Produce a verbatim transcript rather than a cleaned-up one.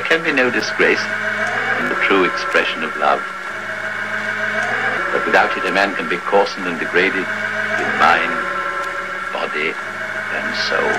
can be no disgrace in the true expression of love. But without it, a man can be coarsened and degraded in mind, body, and soul.